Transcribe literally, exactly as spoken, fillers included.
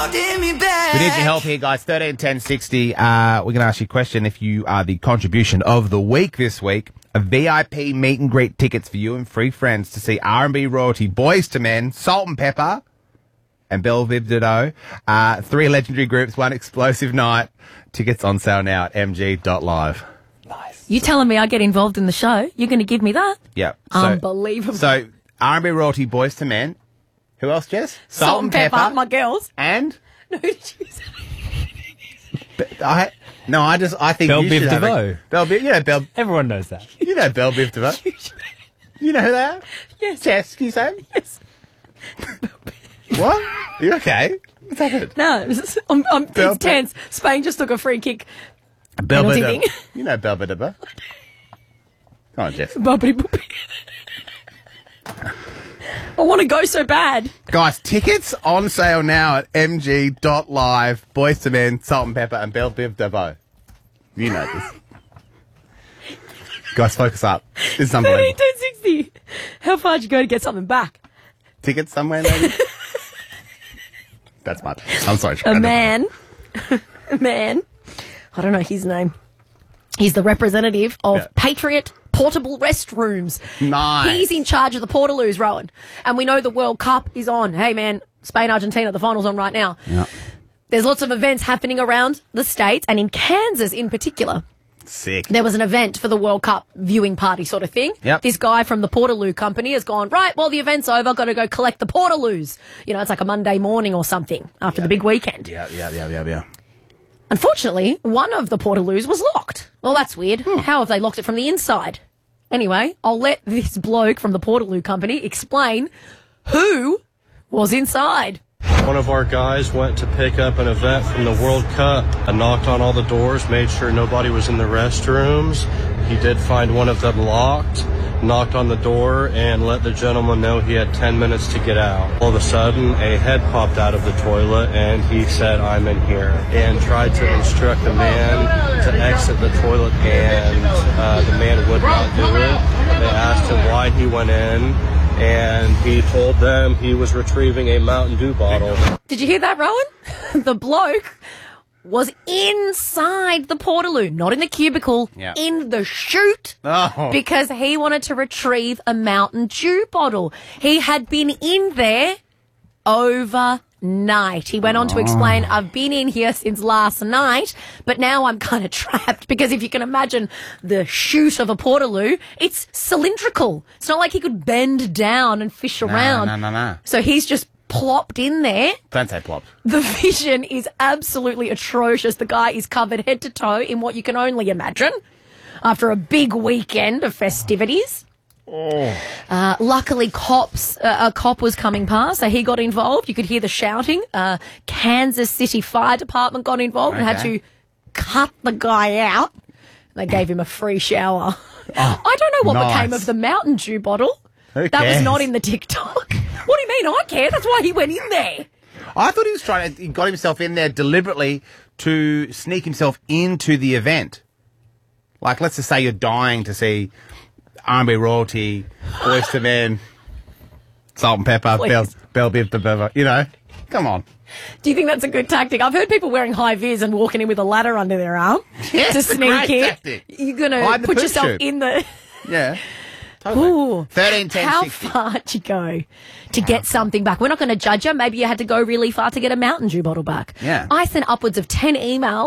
Give me back. We need your help here, guys. thirteen ten sixty. Uh, we're going to ask you a question if you are the contribution of the week this week. A V I P meet and greet tickets for you and free friends to see R and B royalty Boys to Men, Salt and Pepper, and Belle Biv DeVoe. Uh, three legendary groups, one explosive night. Tickets on sale now at m g dot live. Nice. You telling me I get involved in the show? You're going to give me that? Yeah. So, Unbelievable. So, R and B royalty Boys to Men. Who else, Jess? Salt, Salt and Pepper, Pepper, my girls. And? No, did you say? I, no, I just, I think Belle you Biv should have DeVoe. a, Belle Biv, you know Belle. Everyone knows that. You know Belle Biv DeVoe. You know who they are? Yes. Jess, can you say it? Yes. What? Are you okay? What's happened? No, it's, I'm, I'm, Belle it's tense. Spain just took a free kick. Belle Penalty Biv. thing. You know Belle Biv DeVoe. Come on, Jess. Bubbly boopy. I want to go so bad. Guys, tickets on sale now at m g dot live. Boys to Men, Salt and Pepper, and Belle Biv DeVoe. You know this. Guys, focus up. This is unbelievable. thirteen sixty. How far did you go to get something back? Tickets somewhere, lady? That's much. I'm sorry. A man. A man. I don't know his name. He's the representative of Yeah. Patriot Portable Restrooms. Nice. He's in charge of the Portaloos, Rowan. And we know the World Cup is on. Hey, man, Spain, Argentina, the final's on right now. Yeah. There's lots of events happening around the States and in Kansas in particular. Sick. There was an event for the World Cup viewing party sort of thing. Yep. This guy from the Portaloo company has gone, right, well, the event's over, got to go collect the Portaloos. You know, it's like a Monday morning or something after Yeah. the big weekend. Yeah, yeah, yeah, yeah, yeah. Unfortunately, one of the Portaloos was locked. Well, that's weird. Hmm. How have they locked it from the inside? Anyway, I'll let this bloke from the Portaloo company explain who was inside. One of our guys went to pick up an event from the World Cup. I knocked on all the doors, made sure nobody was in the restrooms. He did find one of them locked, knocked on the door, and let the gentleman know he had ten minutes to get out. All of a sudden, a head popped out of the toilet, and he said, "I'm in here," and tried to instruct the man to exit the toilet, and uh, the man would not do it. They asked him why he went in, and he told them he was retrieving a Mountain Dew bottle. Did you hear that, Rowan? The bloke was inside the Portaloo, not in the cubicle, Yeah. in the chute, Oh. because he wanted to retrieve a Mountain Dew bottle. He had been in there overnight. He went on to explain, I've been in here since last night, but now I'm kind of trapped because if you can imagine the chute of a Portaloo, it's cylindrical. It's not like he could bend down and fish around. no, no, no. So he's just plopped in there. Don't say plopped. The vision is absolutely atrocious. The guy is covered head to toe in what you can only imagine after a big weekend of festivities. Oh. Uh, luckily, cops, uh, a cop was coming past, so he got involved. You could hear the shouting. Uh, Kansas City Fire Department got involved and had Okay. to cut the guy out. They gave him a free shower. Oh, I don't know what nice. became of the Mountain Dew bottle. Who That was cares? not in the TikTok. What do you mean? I care. That's why he went in there. I thought he was trying to, he got himself in there deliberately to sneak himself into the event. Like, let's just say you're dying to see R and B royalty, Boys to Men, Salt and Pepper, Please. Belle, Belle Biv DeVoe, you know. Come on. Do you think that's a good tactic? I've heard people wearing high vis and walking in with a ladder under their arm Yeah, to it's a sneak great in. tactic. You're going Hide to the put poop yourself tube. in the... Yeah. Totally. Ooh, thirteen ten how sixty. far did you go to get something back? We're not going to judge you. Maybe you had to go really far to get a Mountain Dew bottle back. Yeah. I sent upwards of ten emails